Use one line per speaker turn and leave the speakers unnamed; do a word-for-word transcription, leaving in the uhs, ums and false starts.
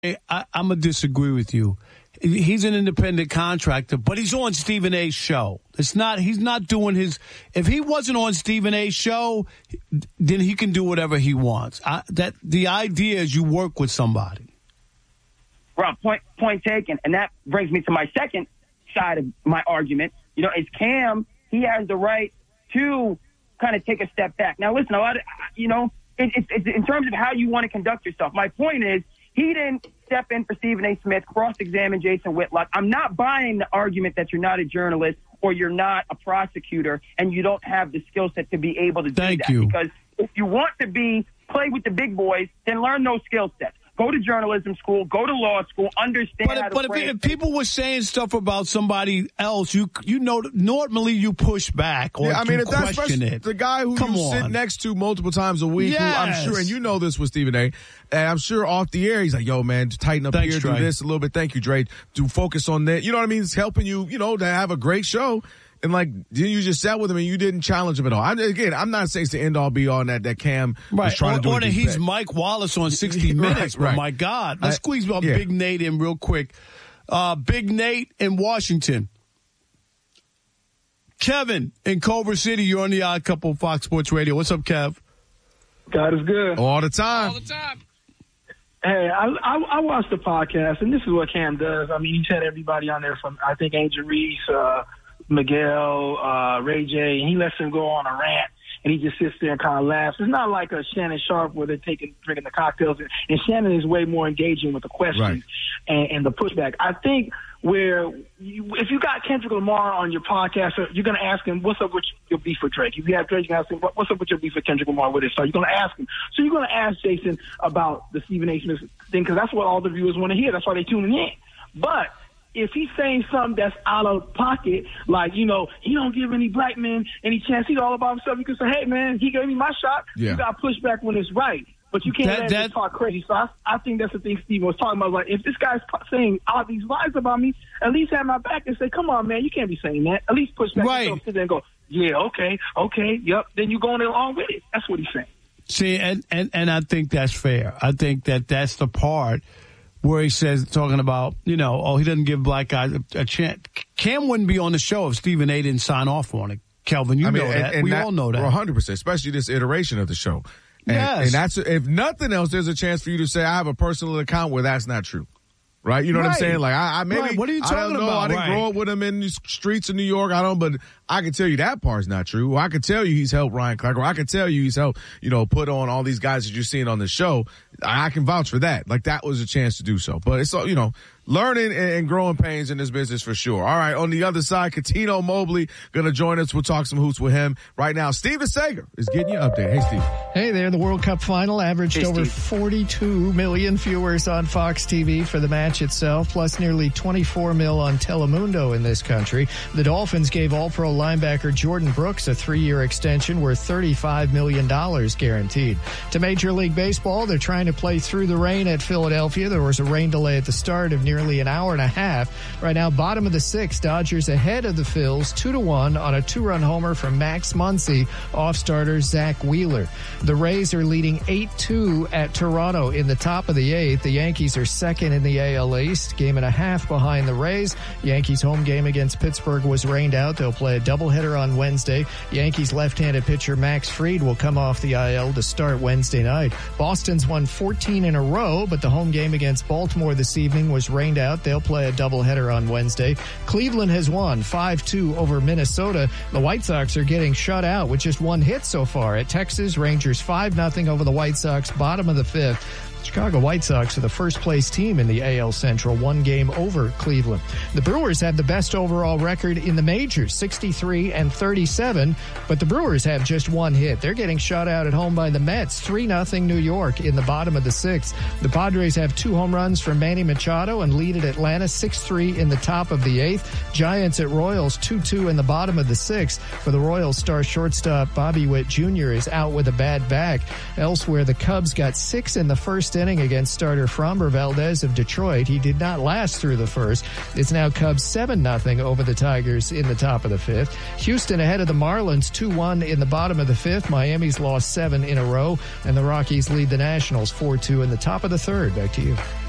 I, I'm going to disagree with you. He's an independent contractor, but he's on Stephen A's show. It's not. He's not doing his. If he wasn't on Stephen A's show, then he can do whatever he wants. I, that the idea is you work with somebody.
Well, point point taken, and that brings me to my second side of my argument. You know, is Cam? He has the right to kind of take a step back. Now, listen, a lot of you know, it, it, it, in terms of how you want to conduct yourself. My point is, he didn't step in for Stephen A. Smith, cross-examine Jason Whitlock. I'm not buying the argument that you're not a journalist or you're not a prosecutor and you don't have the skill set to be able to do
Thank
that.
you.
Because if you want to be play with the big boys, then learn those skill sets. Go to journalism school. Go to law school. Understand
but
how to
But if,
frame
if people were saying stuff about somebody else, you you know, normally you push back or
yeah, I mean,
you
if that's
question it.
The guy who
Come
you
on.
sit next to multiple times a week,
Yes.
who I'm sure, and you know this with Stephen A., and I'm sure off the air, he's like, yo, man, tighten up
Thanks,
here,
Dre.
do this a little bit. Thank you, Dre. Do focus on that. You know what I mean? It's helping you, you know, to have a great show. And, like, you just sat with him and you didn't challenge him at all. I, again, I'm not saying it's the end-all, be-all that, that Cam
Right.
was trying
or,
to do.
Or that
with
he's
his bet.
Mike Wallace on sixty minutes.
right, right.
But my God. Let's
I,
squeeze uh,
yeah.
Big Nate in real quick. Uh, Big Nate in Washington. Kevin in Culver City. You're on the Odd Couple Fox Sports Radio. What's up, Kev?
God is good.
All the time.
All the time.
Hey, I, I I watched the podcast, and this is what Cam does. I mean, he's had everybody on there from, I think, Angel Reese, uh, Miguel, uh, Ray J, and he lets them go on a rant, and he just sits there and kind of laughs. It's not like a Shannon Sharp where they're taking, drinking the cocktails, and, and Shannon is way more engaging with the questions
Right.
and, and the pushback. I think where you, if you got Kendrick Lamar on your podcast, you're going to ask him, what's up with your beef with Drake? If you have Drake, you're going to ask him, what's up with your beef with Kendrick Lamar with it? So you're going to ask him. So you're going to ask Jason about the Stephen A. Smith thing, because that's what all the viewers want to hear. That's why they're tuning in. But if he's saying something that's out of pocket, like, you know, he don't give any black men any chance, he's all about himself, you can say, hey, man, he gave me my shot.
Yeah.
You got pushback when it's right. But you can't
That-
let
that-
him talk crazy. So I, I think that's the thing Steve was talking about. Like, if this guy's saying all these lies about me, at least have my back and say, come on, man, you can't be saying that. At least push back
Right.
yourself, sit there and go, yeah, okay, okay, yep. Then you're going along with it. That's what he's saying.
See, and, and, and I think that's fair. I think that that's the part where he says, talking about, you know, oh, he doesn't give black guys a, a chance. Cam wouldn't be on the show if Stephen A. didn't sign off on it. Kelvin, you
I mean,
know
and-
that.
and
we
that-
all know that.
one hundred percent, especially this iteration of the show. And,
Yes.
and that's, if nothing else, there's a chance for you to say, I have a personal account where that's not true. Right? You know what I'm
Right.
saying? Like, I, I maybe,
Right. What are you
I don't
talking
know.
about?
I didn't
Right.
grow up with him in the streets of New York. I don't, but I can tell you that part's not true. Or I can tell you he's helped Ryan Clark. Or I can tell you he's helped, you know, put on all these guys that you're seeing on the show. I can vouch for that. Like, that was a chance to do so. But it's, you know, learning and growing pains in this business for sure. All right, on the other side, Katino Mobley going to join us. We'll talk some hoops with him. Right now, Steven Sager is getting you an update. Hey, Steve.
Hey there, the World Cup final averaged
Hey,
over
Steve.
forty-two million viewers on Fox T V for the match itself, plus nearly twenty-four mil on Telemundo in this country. The Dolphins gave All-Pro linebacker Jordan Brooks a three-year extension worth thirty-five million dollars guaranteed. To Major League Baseball, they're trying to play through the rain at Philadelphia. There was a rain delay at the start of nearly an hour and a half. Right now, bottom of the sixth, Dodgers ahead of the Phils, two to one on a two-run homer from Max Muncy, off starter Zach Wheeler. The Rays are leading eight two at Toronto in the top of the eighth. The Yankees are second in the A L East, game and a half behind the Rays. Yankees home game against Pittsburgh was rained out. They'll play a doubleheader on Wednesday. Yankees left-handed pitcher Max Fried will come off the I L to start Wednesday night. Boston's won fourteen in a row, but the home game against Baltimore this evening was rained out. They'll play a doubleheader on Wednesday. Cleveland has won five two over Minnesota. The White Sox are getting shut out with just one hit so far. At Texas, Rangers five nothing over the White Sox, bottom of the fifth. Chicago White Sox are the first-place team in the A L Central, one game over Cleveland. The Brewers have the best overall record in the majors, sixty-three and thirty-seven, but the Brewers have just one hit. They're getting shut out at home by the Mets, three nothing New York in the bottom of the sixth. The Padres have two home runs from Manny Machado and lead at Atlanta six three in the top of the eighth. Giants at Royals two two in the bottom of the sixth. For the Royals, star shortstop Bobby Witt Junior is out with a bad back. Elsewhere, the Cubs got six in the first inning against starter Framber Valdez of Detroit. He did not last through the first. It's now Cubs seven nothing over the Tigers in the top of the fifth. Houston ahead of the Marlins two one in the bottom of the fifth. Miami's lost seven in a row, and the Rockies lead the Nationals four two in the top of the third. Back to you.